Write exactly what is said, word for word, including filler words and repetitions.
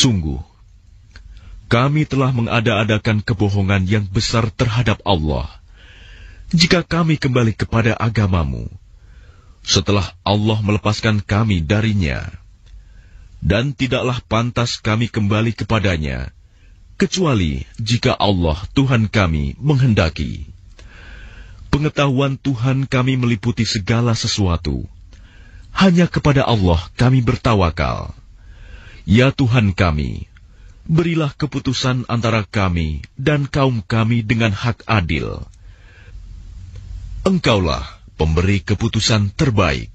Sungguh, kami telah mengada-adakan kebohongan yang besar terhadap Allah, jika kami kembali kepada agamamu, setelah Allah melepaskan kami darinya. Dan tidaklah pantas kami kembali kepadanya, kecuali jika Allah Tuhan kami menghendaki. Pengetahuan Tuhan kami meliputi segala sesuatu. Hanya kepada Allah kami bertawakal. Ya Tuhan kami, berilah keputusan antara kami dan kaum kami dengan hak adil. Engkaulah pemberi keputusan terbaik.